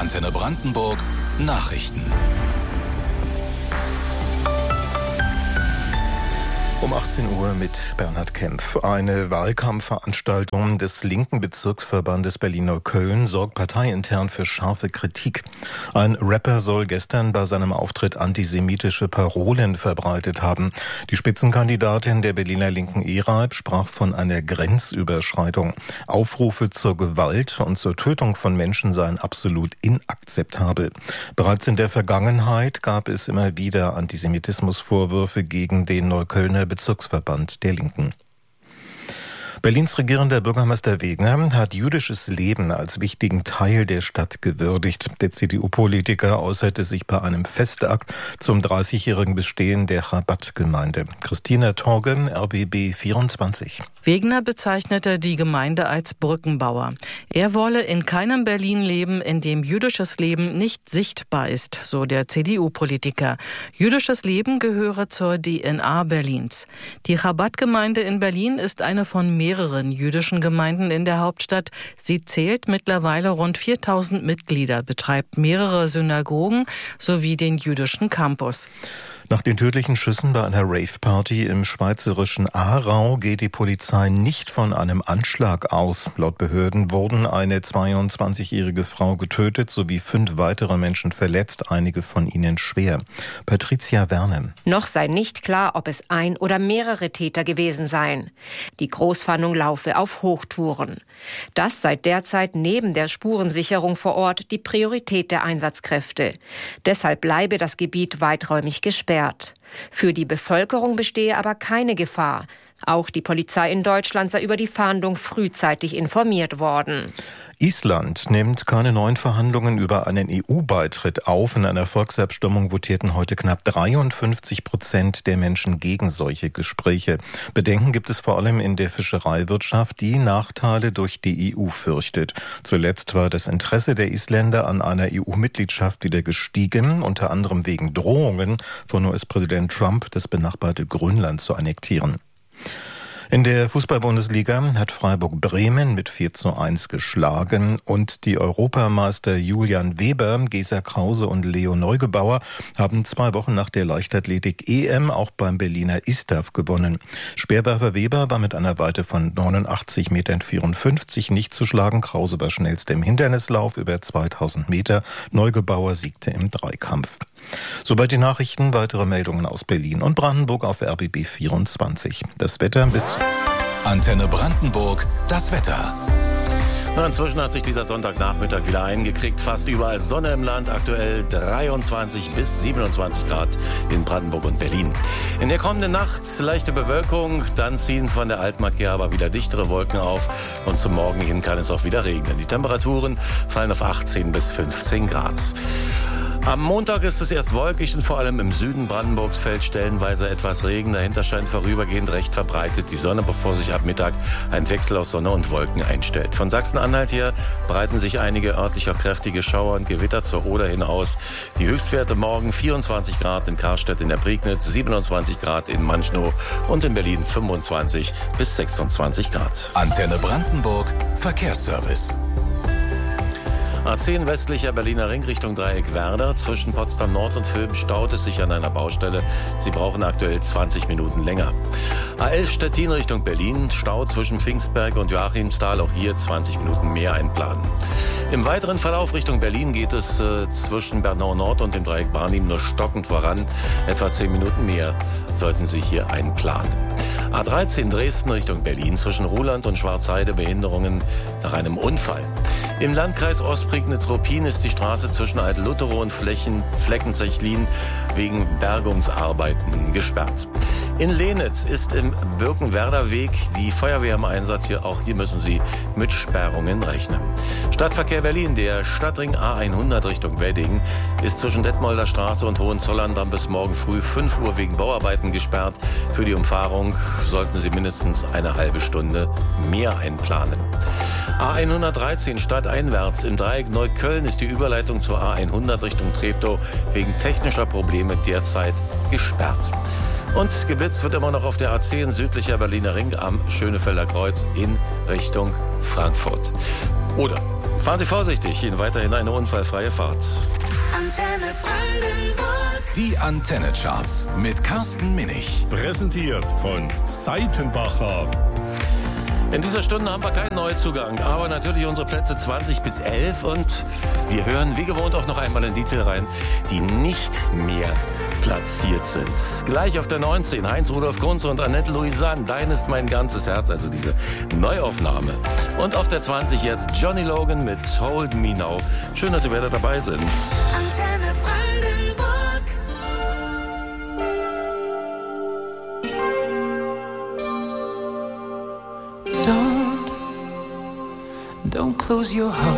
Antenne Brandenburg Nachrichten. Um 18 Uhr mit Bernhard Kempf. Eine Wahlkampfveranstaltung des linken Bezirksverbandes Berlin-Neukölln sorgt parteiintern für scharfe Kritik. Ein Rapper soll gestern bei seinem Auftritt antisemitische Parolen verbreitet haben. Die Spitzenkandidatin der Berliner Linken ERAIB sprach von einer Grenzüberschreitung. Aufrufe zur Gewalt und zur Tötung von Menschen seien absolut inakzeptabel. Bereits in der Vergangenheit gab es immer wieder Antisemitismusvorwürfe gegen den Neuköllner Bezirksverband der Linken. Berlins regierender Bürgermeister Wegner hat jüdisches Leben als wichtigen Teil der Stadt gewürdigt. Der CDU-Politiker äußerte sich bei einem Festakt zum 30-jährigen Bestehen der Chabad-Gemeinde. Christina Torgen, RBB 24. Wegner bezeichnete die Gemeinde als Brückenbauer. Er wolle in keinem Berlin leben, in dem jüdisches Leben nicht sichtbar ist, so der CDU-Politiker. Jüdisches Leben gehöre zur DNA Berlins. Die Chabad-Gemeinde in Berlin ist eine von mehreren jüdischen Gemeinden in der Hauptstadt. Sie zählt mittlerweile rund 4000 Mitglieder, betreibt mehrere Synagogen sowie den jüdischen Campus. Nach den tödlichen Schüssen bei einer Rave-Party im schweizerischen Aarau geht die Polizei nicht von einem Anschlag aus. Laut Behörden wurden eine 22-jährige Frau getötet sowie 5 weitere Menschen verletzt, einige von ihnen schwer. Patricia Werner. Noch sei nicht klar, ob es ein oder mehrere Täter gewesen seien. Die Großfahndung laufe auf Hochtouren. Das sei derzeit neben der Spurensicherung vor Ort die Priorität der Einsatzkräfte. Deshalb bleibe das Gebiet weiträumig gesperrt. Für die Bevölkerung bestehe aber keine Gefahr. Auch die Polizei in Deutschland sei über die Fahndung frühzeitig informiert worden. Island nimmt keine neuen Verhandlungen über einen EU-Beitritt auf. In einer Volksabstimmung votierten heute knapp 53% der Menschen gegen solche Gespräche. Bedenken gibt es vor allem in der Fischereiwirtschaft, die Nachteile durch die EU fürchtet. Zuletzt war das Interesse der Isländer an einer EU-Mitgliedschaft wieder gestiegen, unter anderem wegen Drohungen von US-Präsident Trump, das benachbarte Grönland zu annektieren. In der Fußball-Bundesliga hat Freiburg Bremen mit 4:1 geschlagen und die Europameister Julian Weber, Gesa Krause und Leo Neugebauer haben 2 Wochen nach der Leichtathletik-EM auch beim Berliner ISTAF gewonnen. Speerwerfer Weber war mit einer Weite von 89,54 Metern nicht zu schlagen. Krause war schnellster im Hindernislauf über 2000 Meter. Neugebauer siegte im Dreikampf. Soweit die Nachrichten, weitere Meldungen aus Berlin und Brandenburg auf RBB 24. Das Wetter bis Antenne Brandenburg, das Wetter. Inzwischen hat sich dieser Sonntagnachmittag wieder eingekriegt. Fast überall Sonne im Land. Aktuell 23 bis 27 Grad in Brandenburg und Berlin. In der kommenden Nacht leichte Bewölkung. Dann ziehen von der Altmark aber wieder dichtere Wolken auf. Und zum Morgen hin kann es auch wieder regnen. Die Temperaturen fallen auf 18 bis 15 Grad. Am Montag ist es erst wolkig und vor allem im Süden Brandenburgs fällt stellenweise etwas Regen. Dahinter scheint vorübergehend recht verbreitet die Sonne, bevor sich ab Mittag ein Wechsel aus Sonne und Wolken einstellt. Von Sachsen-Anhalt her breiten sich einige örtlicher kräftige Schauer und Gewitter zur Oder hin aus. Die Höchstwerte morgen 24 Grad in Karstedt in der Prignitz, 27 Grad in Manchnow und in Berlin 25 bis 26 Grad. Antenne Brandenburg, Verkehrsservice. A10 westlicher Berliner Ring Richtung Dreieck Werder. Zwischen Potsdam Nord und Vöben staut es sich an einer Baustelle. Sie brauchen aktuell 20 Minuten länger. A11 Stettin Richtung Berlin. Stau zwischen Pfingstberg und Joachimsthal. Auch hier 20 Minuten mehr einplanen. Im weiteren Verlauf Richtung Berlin geht es zwischen Bernau Nord und dem Dreieck Barnim nur stockend voran. Etwa 10 Minuten mehr sollten Sie hier einplanen. A13 Dresden Richtung Berlin. Zwischen Ruhland und Schwarzheide Behinderungen nach einem Unfall. Im Landkreis Ostprignitz-Ruppin ist die Straße zwischen Alt-Lutherow und Fleckenzechlin wegen Bergungsarbeiten gesperrt. In Lehnitz ist im Birkenwerder Weg die Feuerwehr im Einsatz. Auch hier müssen Sie mit Sperrungen rechnen. Stadtverkehr Berlin, der Stadtring A100 Richtung Wedding, ist zwischen Detmolder Straße und Hohenzollern bis morgen früh 5 Uhr wegen Bauarbeiten gesperrt. Für die Umfahrung sollten Sie mindestens eine halbe Stunde mehr einplanen. A113 stadteinwärts im Dreieck Neukölln ist die Überleitung zur A100 Richtung Treptow wegen technischer Probleme derzeit gesperrt. Und geblitzt wird immer noch auf der A10 südlicher Berliner Ring am Schönefelder Kreuz in Richtung Frankfurt. Oder Fahren Sie vorsichtig, Ihnen weiterhin eine unfallfreie Fahrt. Antenne Brandenburg. Die Antenne-Charts mit Carsten Minich. Präsentiert von Seitenbacher. In dieser Stunde haben wir keinen Neuzugang, aber natürlich unsere Plätze 20 bis 11 und wir hören wie gewohnt auch noch einmal in die Titel rein, die nicht mehr platziert sind. Gleich auf der 19 Heinz-Rudolf Kunze und Annette Louisanne, Dein ist mein ganzes Herz, also diese Neuaufnahme. Und auf der 20 jetzt Johnny Logan mit Hold Me Now. Schön, dass Sie wieder dabei sind. Antenne Brandenburg. Don't close your heart.